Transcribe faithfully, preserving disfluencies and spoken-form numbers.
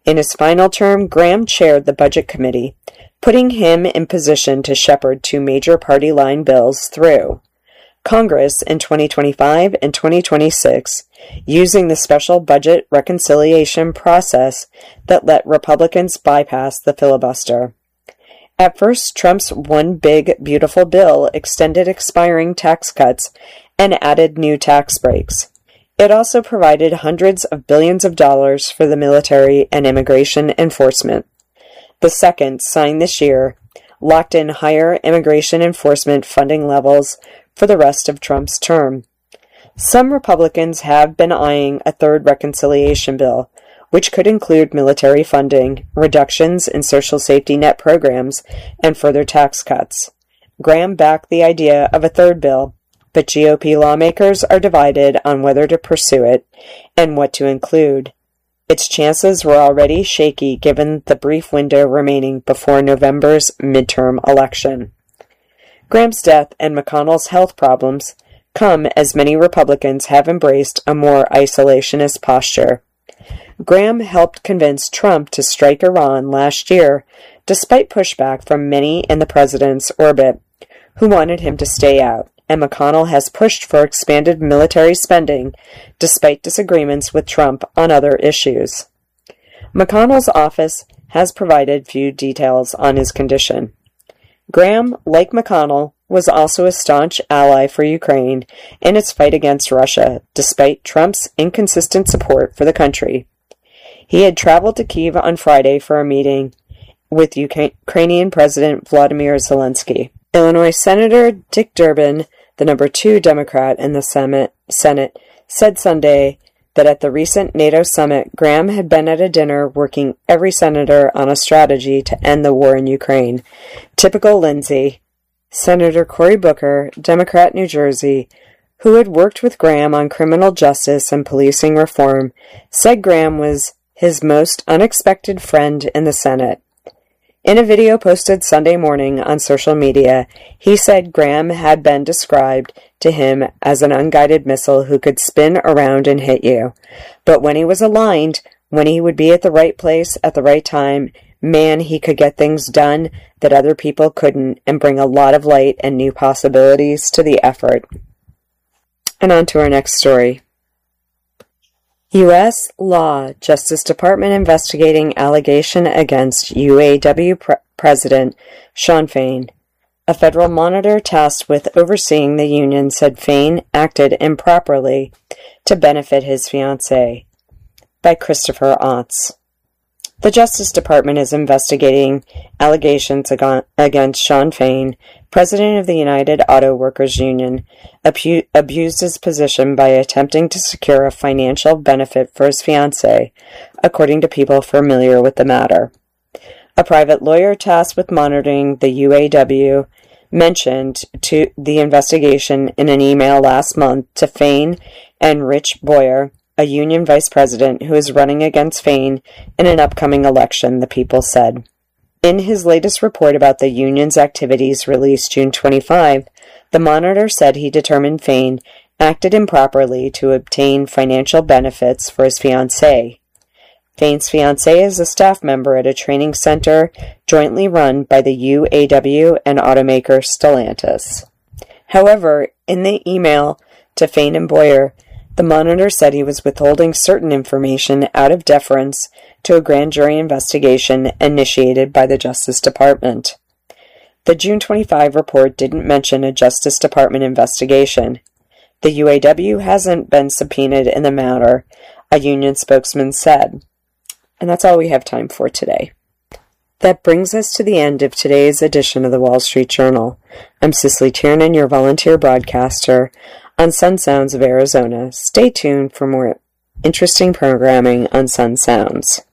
In his final term, Graham chaired the Budget Committee, putting him in position to shepherd two major party line bills through Congress in twenty twenty-five and twenty twenty-six, using the special budget reconciliation process that let Republicans bypass the filibuster. At first, Trump's One Big Beautiful Bill extended expiring tax cuts and added new tax breaks. It also provided hundreds of billions of dollars for the military and immigration enforcement. The second, signed this year, locked in higher immigration enforcement funding levels for the rest of Trump's term. Some Republicans have been eyeing a third reconciliation bill, which could include military funding, reductions in social safety net programs, and further tax cuts. Graham backed the idea of a third bill, but G O P lawmakers are divided on whether to pursue it and what to include. Its chances were already shaky given the brief window remaining before November's midterm election. Graham's death and McConnell's health problems come as many Republicans have embraced a more isolationist posture. Graham helped convince Trump to strike Iran last year, despite pushback from many in the president's orbit, who wanted him to stay out, and McConnell has pushed for expanded military spending, despite disagreements with Trump on other issues. McConnell's office has provided few details on his condition. Graham, like McConnell, was also a staunch ally for Ukraine in its fight against Russia, despite Trump's inconsistent support for the country. He had traveled to Kyiv on Friday for a meeting with Ukrainian President Vladimir Zelensky. Illinois Senator Dick Durbin, the number two Democrat in the Senate, said Sunday that at the recent NATO summit, Graham had been at a dinner working every senator on a strategy to end the war in Ukraine. Typical Lindsay. Senator Cory Booker, Democrat, New Jersey, who had worked with Graham on criminal justice and policing reform, said Graham was his most unexpected friend in the Senate. In a video posted Sunday morning on social media, he said Graham had been described to him as an unguided missile who could spin around and hit you. But when he was aligned, when he would be at the right place at the right time, man, he could get things done that other people couldn't and bring a lot of light and new possibilities to the effort. And on to our next story. U S law, Justice Department investigating allegation against U A W Pre- President Shawn Fain. A federal monitor tasked with overseeing the union said Fain acted improperly to benefit his fiancée. By Christopher Otts. The Justice Department is investigating allegations ag- against Shawn Fain, president of the United Auto Workers Union, abu- abused his position by attempting to secure a financial benefit for his fiancée, according to people familiar with the matter. A private lawyer tasked with monitoring the U A W mentioned to the investigation in an email last month to Fain and Rich Boyer, a union vice president who is running against Fain in an upcoming election, the People said. In his latest report about the union's activities released June twenty-fifth, the monitor said he determined Fain acted improperly to obtain financial benefits for his fiancée. Fain's fiancée is a staff member at a training center jointly run by the U A W and automaker Stellantis. However, in the email to Fain and Boyer, the monitor said he was withholding certain information out of deference to a grand jury investigation initiated by the Justice Department. The June twenty-fifth report didn't mention a Justice Department investigation. The U A W hasn't been subpoenaed in the matter, a union spokesman said. And that's all we have time for today. That brings us to the end of today's edition of the Wall Street Journal. I'm Cicely Tiernan, your volunteer broadcaster on Sun Sounds of Arizona. Stay tuned for more interesting programming on Sun Sounds.